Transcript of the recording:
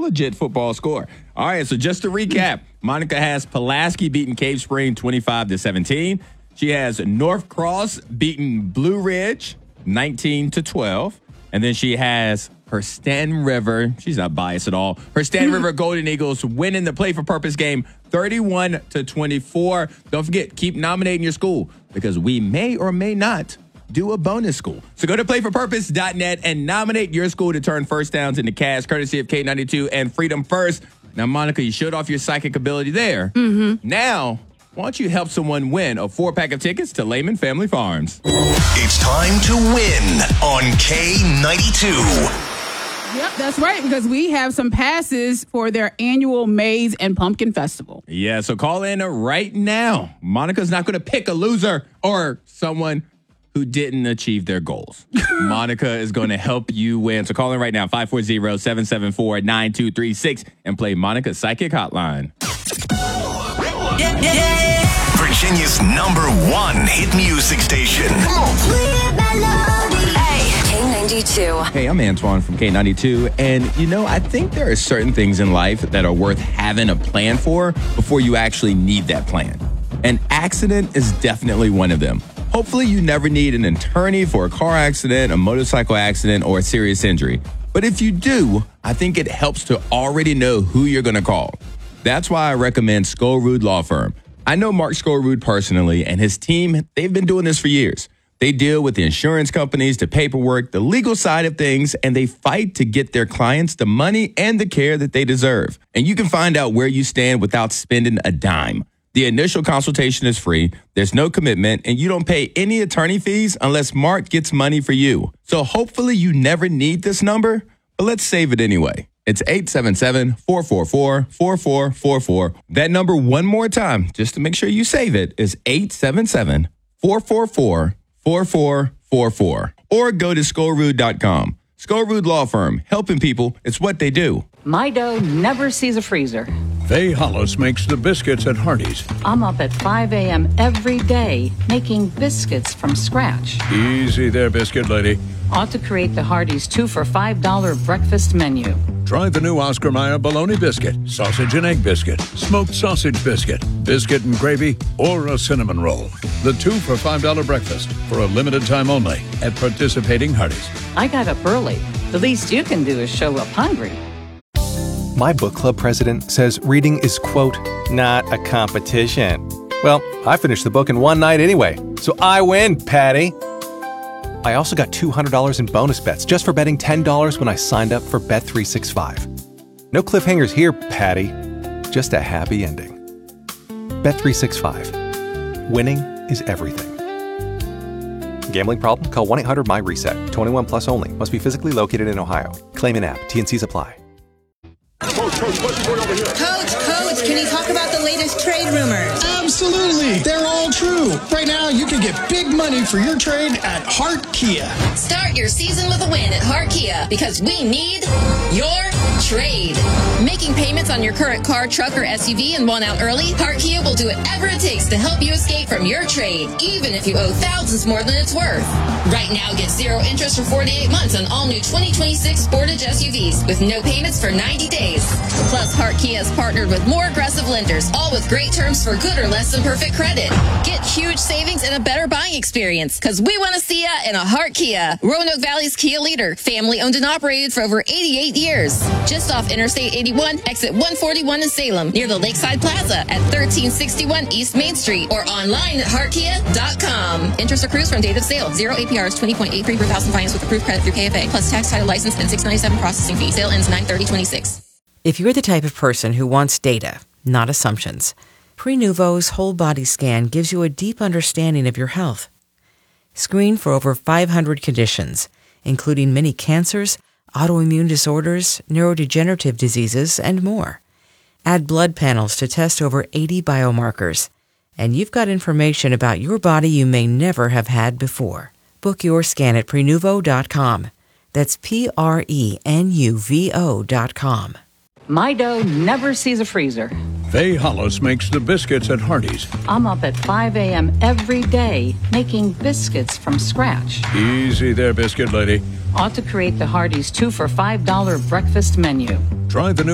legit football score. All right, so just to recap, Monica has Pulaski beating Cave Spring 25-17. She has North Cross beating Blue Ridge 19-12. And then she has her Stanton River. She's not biased at all. Her Stanton River Golden Eagles winning the Play for Purpose game 31-24. Don't forget, keep nominating your school because we may or may not do a bonus school. So go to playforpurpose.net and nominate your school to turn first downs into cash, courtesy of K92 and Freedom First. Now, Monica, you showed off your psychic ability there. Now, why don't you help someone win a 4-pack of tickets to Lehman Family Farms? It's time to win on K92. Yep, that's right, because we have some passes for their annual Maize and Pumpkin Festival. Yeah, so call in right now. Monica's not going to pick a loser or someone who didn't achieve their goals. Monica is going to help you win. So call in right now, 540-774-9236, and play Monica's Psychic Hotline. Virginia's #1 hit music station. K92. Hey, I'm Antoine from K92, and I think there are certain things in life that are worth having a plan for before you actually need that plan. An accident is definitely one of them. Hopefully you never need an attorney for a car accident, a motorcycle accident, or a serious injury. But if you do, I think it helps to already know who you're going to call. That's why I recommend Skol-Ruud Law Firm. I know Mark Skol-Ruud personally, and his team, they've been doing this for years. They deal with the insurance companies, the paperwork, the legal side of things, and they fight to get their clients the money and the care that they deserve. And you can find out where you stand without spending a dime. The initial consultation is free, there's no commitment, and you don't pay any attorney fees unless Mark gets money for you. So hopefully you never need this number, but let's save it anyway. It's 877-444-4444. That number one more time, just to make sure you save it, is 877-444-4444. Or go to Skol-Ruud.com. Skol-Ruud Law Firm, helping people, it's what they do. My dough never sees a freezer. Faye Hollis makes the biscuits at Hardee's. I'm up at 5 a.m. every day making biscuits from scratch. Easy there, biscuit lady. Ought to create the Hardee's 2 for $5 breakfast menu. Try the new Oscar Mayer bologna biscuit, sausage and egg biscuit, smoked sausage biscuit, biscuit and gravy, or a cinnamon roll. The 2 for $5 breakfast for a limited time only at participating Hardee's. I got up early. The least you can do is show up hungry. My book club president says reading is, quote, not a competition. Well, I finished the book in one night anyway, so I win, Patty. I also got $200 in bonus bets just for betting $10 when I signed up for Bet365. No cliffhangers here, Patty. Just a happy ending. Bet365. Winning is everything. Gambling problem? Call 1-800-MY-RESET. 21 plus only. Must be physically located in Ohio. Claim in app. T&Cs apply. Coach, can you talk about the latest trade rumors? Absolutely. They're all true. Right now, you can get big money for your trade at Hart Kia. Start your season with a win at Hart Kia because we need your trade. Making payments on your current car, truck, or SUV and want out early? Hart Kia will do whatever it takes to help you escape from your trade, even if you owe thousands more than it's worth. Right now, get 0 interest for 48 months on all new 2026 Sportage SUVs with no payments for 90 days. Plus, Hart Kia has partnered with more aggressive lenders, all with great terms for good or less than perfect credit. Get huge savings and a better buying experience, because we want to see ya in a Hart Kia. Roanoke Valley's Kia leader, family owned and operated for over 88 years. Just off Interstate 81, exit 141 in Salem, near the Lakeside Plaza at 1361 East Main Street, or online at heartkia.com. Interest accrues from date of sale. 0 APRs, 20.83 per thousand finance with approved credit through KFA, plus tax, title, license, and $697 processing fee. Sale ends 9/30/26. If you're the type of person who wants data, not assumptions, Prenuvo's whole body scan gives you a deep understanding of your health. Screen for over 500 conditions, including many cancers, autoimmune disorders, neurodegenerative diseases, and more. Add blood panels to test over 80 biomarkers, and you've got information about your body you may never have had before. Book your scan at Prenuvo.com. That's Prenuvo.com. My dough never sees a freezer. Faye Hollis makes the biscuits at Hardee's. I'm up at 5 a.m. every day making biscuits from scratch. Easy there, biscuit lady. Ought to create the Hardee's 2 for $5 breakfast menu. Try the new